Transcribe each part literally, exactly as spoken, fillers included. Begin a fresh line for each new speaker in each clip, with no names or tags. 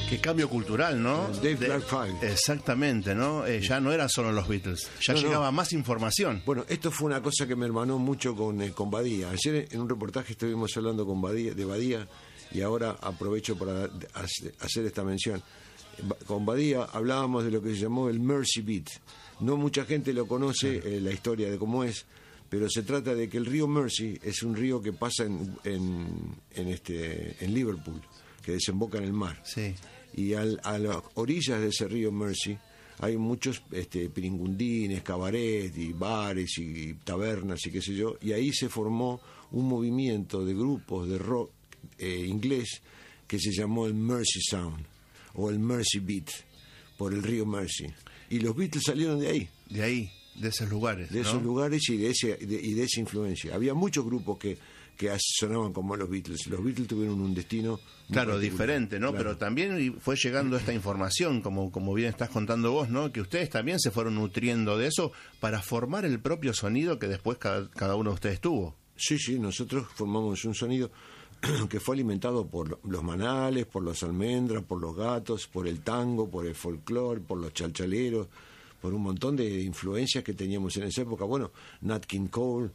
Qué cambio cultural, ¿no?
Dave Clark Five.
Exactamente, ¿no? Eh, ya no eran solo los Beatles, ya no, llegaba no. más información.
Bueno, esto fue una cosa que me hermanó mucho con, eh, con Badía. Ayer en un reportaje estuvimos hablando con Badía, de Badía, y ahora aprovecho para hacer esta mención. Con Badía hablábamos de lo que se llamó el Mersey Beat. No mucha gente lo conoce, eh, la historia de cómo es, pero se trata de que el río Mersey es un río que pasa en, en, en, este, en Liverpool, que desemboca en el mar.
Sí.
Y al, a las orillas de ese río Mersey hay muchos este, piringundines, cabaret y bares y, y tabernas y qué sé yo, y ahí se formó un movimiento de grupos de rock eh, inglés que se llamó el Mersey Sound o el Mersey Beat, por el río Mersey. Y los Beatles salieron de ahí.
De ahí, de esos lugares.
De
¿no?
esos lugares y de, ese, de, y de esa influencia. Había muchos grupos que, que sonaban como los Beatles. Los Beatles tuvieron un destino...
Claro, diferente, ¿no? Claro. Pero también fue llegando esta información, como, como bien estás contando vos, ¿no? Que ustedes también se fueron nutriendo de eso para formar el propio sonido que después cada, cada uno de ustedes tuvo.
Sí, sí, nosotros formamos un sonido que fue alimentado por los Manales, por los Almendras, por los Gatos, por el tango, por el folclore, por los chalchaleros, por un montón de influencias que teníamos en esa época. Bueno, Nat King Cole,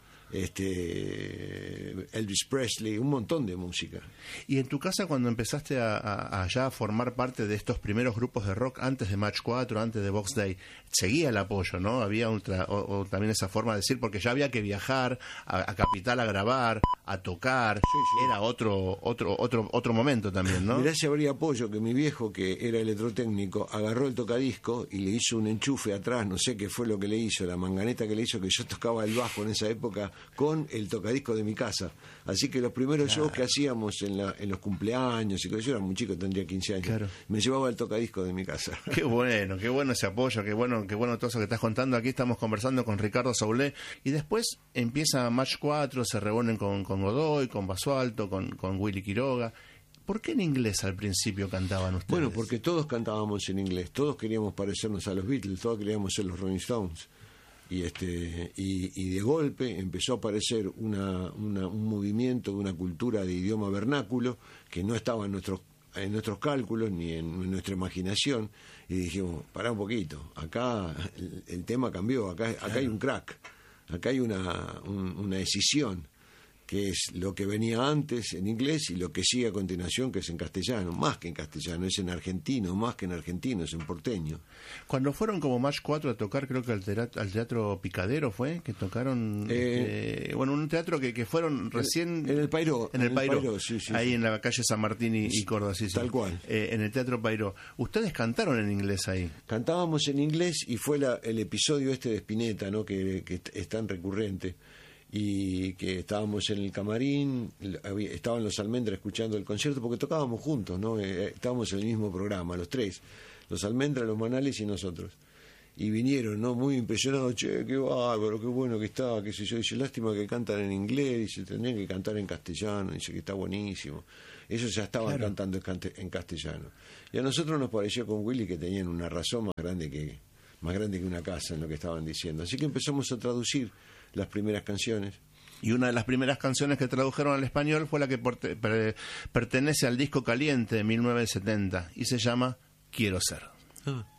este, Elvis Presley, un montón de música.
Y en tu casa, cuando empezaste a, a, a ya formar parte de estos primeros grupos de rock, antes de Match cuatro, antes de Box Day, seguía el apoyo, ¿no? Había ultra, o, o también esa forma de decir, porque ya había que viajar a, a Capital a grabar, a tocar, sí, sí. Era otro otro otro otro momento también, ¿no?
Mirá si habría apoyo, que mi viejo, que era electrotécnico, agarró el tocadisco y le hizo un enchufe atrás, no sé qué fue lo que le hizo, la manganeta que le hizo, que yo tocaba el bajo en esa época con el tocadisco de mi casa. Así que los primeros claro. shows que hacíamos en, la, en los cumpleaños, y que yo era muy chico, tendría quince años, claro. me llevaba el tocadisco de mi casa.
Qué bueno, qué bueno ese apoyo, qué bueno, qué bueno todo eso que estás contando. Aquí estamos conversando con Ricardo Soule, y después empieza Match cuatro, se reúnen con, con Godoy, con Basualto, con, con Willy Quiroga. ¿Por qué en inglés al principio cantaban ustedes?
Bueno, porque todos cantábamos en inglés, todos queríamos parecernos a los Beatles, todos queríamos ser los Rolling Stones. Y este y, y de golpe empezó a aparecer una, una, un movimiento de una cultura de idioma vernáculo que no estaba en nuestros en nuestros cálculos ni en, en nuestra imaginación, y dijimos, pará un poquito, acá el, el tema cambió, acá, acá claro. hay un crack, acá hay una, un, una decisión, que es lo que venía antes en inglés y lo que sigue a continuación, que es en castellano, más que en castellano, es en argentino, más que en argentino, es en porteño.
Cuando fueron como Match cuatro a tocar, creo que al teatro, al teatro Picadero fue, que tocaron, eh, eh, bueno, un teatro que, que fueron recién...
En el Pairó.
En el Pairó,
Pairó sí, sí,
ahí
sí.
en la calle San Martín y, y Córdoba, sí, sí.
Tal cual.
Eh, en el Teatro Pairó. ¿Ustedes cantaron en inglés ahí?
Cantábamos en inglés y fue la, el episodio este de Spinetta, ¿no? que, que es tan recurrente. Y que estábamos en el camarín, estaban los Almendras escuchando el concierto, porque tocábamos juntos, ¿no? Estábamos en el mismo programa, los tres, los Almendras, los Manales y nosotros. Y vinieron, ¿no? Muy impresionados, che, qué bárbaro, qué bueno que está, qué sé yo. Dice, lástima que cantan en inglés, dice, tendrían que cantar en castellano, dice que está buenísimo. Ellos ya estaban claro. cantando en castellano. Y a nosotros nos pareció con Willy que tenían una razón más grande que, más grande que una casa en lo que estaban diciendo. Así que empezamos a traducir las primeras canciones.
Y una de las primeras canciones que tradujeron al español fue la que porte, per, pertenece al disco Caliente de mil novecientos setenta y se llama Quiero Ser.
Ah.